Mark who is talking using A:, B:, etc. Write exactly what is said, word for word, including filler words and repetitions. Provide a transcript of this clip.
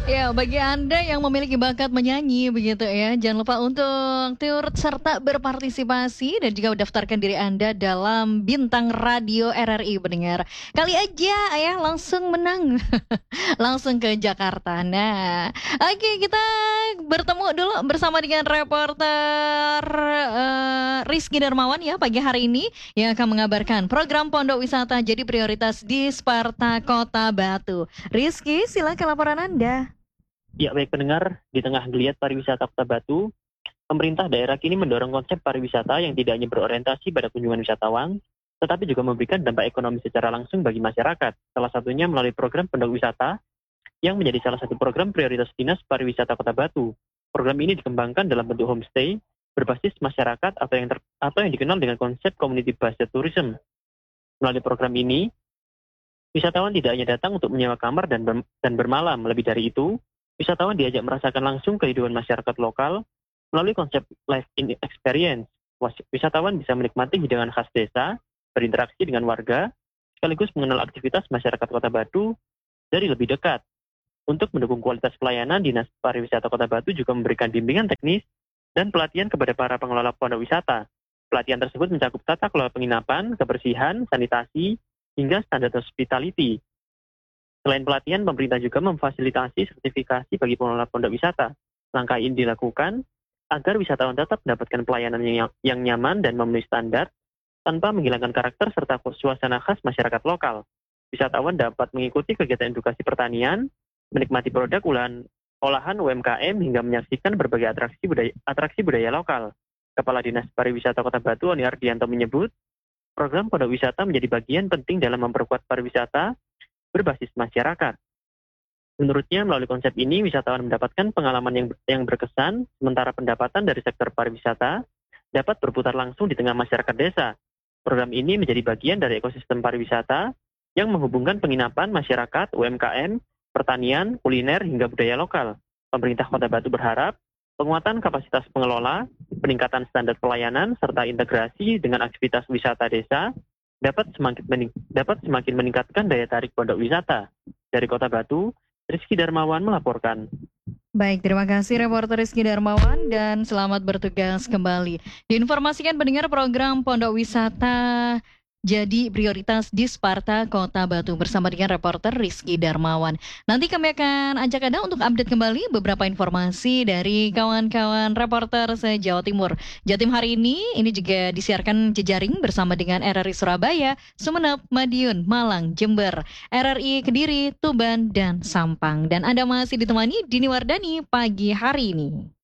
A: Ya, bagi Anda yang memiliki bakat menyanyi begitu ya, jangan lupa untuk turut serta berpartisipasi dan juga mendaftarkan diri Anda dalam Bintang Radio R R I pendengar. Kali aja ya langsung menang, langsung ke Jakarta. Nah, oke kita bertemu dulu bersama dengan reporter eh, Rizky Darmawan ya pagi hari ini yang akan mengabarkan program Pondok Wisata jadi prioritas di Sparta Kota Batu. Rizky, silakan laporan Anda.
B: Ya, baik pendengar, di tengah geliat pariwisata Kota Batu, pemerintah daerah kini mendorong konsep pariwisata yang tidak hanya berorientasi pada kunjungan wisatawan, tetapi juga memberikan dampak ekonomi secara langsung bagi masyarakat. Salah satunya melalui program Pondok Wisata yang menjadi salah satu program prioritas Dinas Pariwisata Kota Batu. Program ini dikembangkan dalam bentuk homestay berbasis masyarakat atau yang ter, atau yang dikenal dengan konsep community based tourism. Melalui program ini, wisatawan tidak hanya datang untuk menyewa kamar dan, ber, dan bermalam. Lebih dari itu, wisatawan diajak merasakan langsung kehidupan masyarakat lokal melalui konsep live in experience. Wisatawan bisa menikmati hidangan khas desa, berinteraksi dengan warga, sekaligus mengenal aktivitas masyarakat Kota Batu dari lebih dekat. Untuk mendukung kualitas pelayanan, Dinas Pariwisata Kota Batu juga memberikan bimbingan teknis dan pelatihan kepada para pengelola pondok wisata. Pelatihan tersebut mencakup tata kelola penginapan, kebersihan, sanitasi, hingga standar hospitality. Selain pelatihan, pemerintah juga memfasilitasi sertifikasi bagi pengelola pondok wisata. Langkah ini dilakukan agar wisatawan tetap mendapatkan pelayanan yang, yang nyaman dan memenuhi standar tanpa menghilangkan karakter serta suasana khas masyarakat lokal. Wisatawan dapat mengikuti kegiatan edukasi pertanian, menikmati produk olahan, olahan U M K M hingga menyaksikan berbagai atraksi budaya, atraksi budaya lokal. Kepala Dinas Pariwisata Kota Batu, Oni Ardianto menyebut, program pondok wisata menjadi bagian penting dalam memperkuat pariwisata berbasis masyarakat. Menurutnya, melalui konsep ini, wisatawan mendapatkan pengalaman yang, yang berkesan, sementara pendapatan dari sektor pariwisata dapat berputar langsung di tengah masyarakat desa. Program ini menjadi bagian dari ekosistem pariwisata yang menghubungkan penginapan masyarakat, U M K M, pertanian, kuliner, hingga budaya lokal. Pemerintah Kota Batu berharap penguatan kapasitas pengelola, peningkatan standar pelayanan, serta integrasi dengan aktivitas wisata desa dapat semakin mening- dapat semakin meningkatkan daya tarik pondok wisata. Dari Kota Batu, Rizky Darmawan melaporkan.
A: Baik, terima kasih reporter Rizky Darmawan dan selamat bertugas kembali. Diinformasikan pendengar program Pondok Wisata jadi prioritas di Sparta Kota Batu bersama dengan reporter Rizky Darmawan. Nanti kami akan ajak Anda untuk update kembali beberapa informasi dari kawan-kawan reporter se-Jawa Timur. Jatim hari ini, ini juga disiarkan jejaring bersama dengan R R I Surabaya, Sumeneb, Madiun, Malang, Jember, R R I Kediri, Tuban, dan Sampang. Dan Anda masih ditemani Dini Wardani pagi hari ini.